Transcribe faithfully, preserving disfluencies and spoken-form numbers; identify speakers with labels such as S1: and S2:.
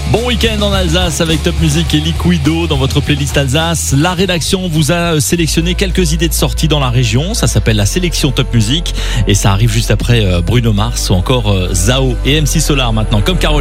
S1: Bon week-end en Alsace avec Top Music et Liquido dans votre playlist Alsace. La rédaction vous a sélectionné quelques idées de sorties dans la région. Ça s'appelle la sélection Top Music et ça arrive juste après Bruno Mars ou encore Zao et M C Solar maintenant, comme Caroline.